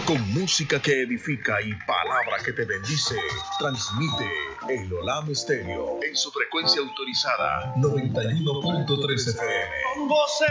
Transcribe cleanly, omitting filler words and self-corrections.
Con música que edifica y palabra que te bendice, transmite el Olam Stereo en su frecuencia autorizada 91.3 FM.